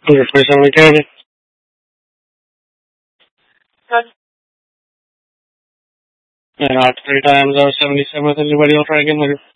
127 and after times are 77 everybody will try again.